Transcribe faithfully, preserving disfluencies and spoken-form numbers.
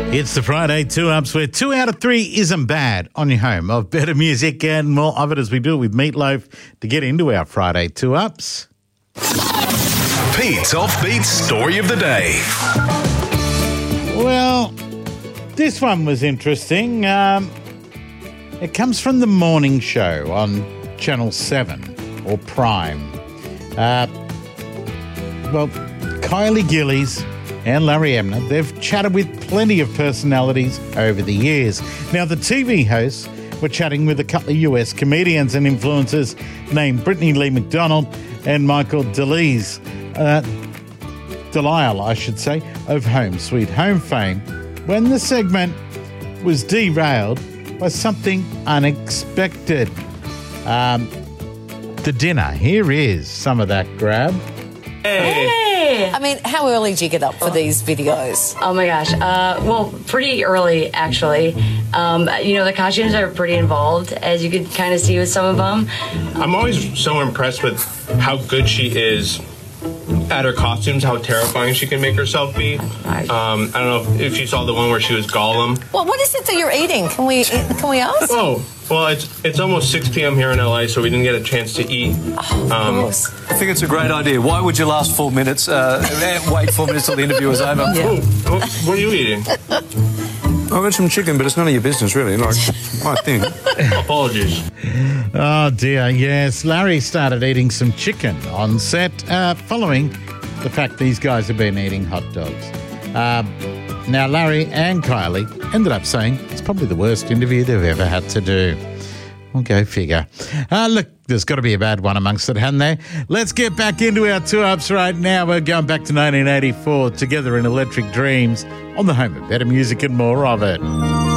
It's the Friday two-ups where two out of three isn't bad on your home of better music and more of it as we do it with Meatloaf to get into our Friday two-ups. Pete's Offbeat Story of the Day. Well, this one was interesting. Um, it comes from the morning show on Channel seven or Prime. Uh, well, Kylie Gillies and Larry Emner, they've chatted with plenty of personalities over the years. Now, the T V hosts were chatting with a couple of U S comedians and influencers named Brittany Lee McDonald and Michael DeLise, uh, Delisle, I should say, of Home Sweet Home fame, when the segment was derailed by something unexpected. Um, the dinner. Here is some of that grab. Hey. I mean, how early do you get up for these videos? Oh my gosh. Uh, well, pretty early, actually. Um, you know, the costumes are pretty involved, as you could kind of see with some of them. I'm always so impressed with how good she is at her costumes, how terrifying she can make herself be. Um, I don't know if, if you saw the one where she was Gollum. Well, what is it that you're eating? Can we can we ask? Oh, well, it's it's almost six p.m. here in L A, so we didn't get a chance to eat. Oh, um, I think it's a great idea. Why would you last four minutes, uh, wait four minutes till the interview is over? Yeah. Oh, what are you eating? I've got some chicken, but it's none of your business, really. Like, my thing. Apologies. Oh, dear, yes. Larry started eating some chicken on set uh, following the fact these guys have been eating hot dogs. Uh, now, Larry and Kylie ended up saying it's probably the worst interview they've ever had to do. Well, go figure. Uh, look, there's got to be a bad one amongst it, hasn't there? Let's get back into our two-ups right now. We're going back to nineteen eighty-four, together in Electric Dreams, on the home of better music and more of it.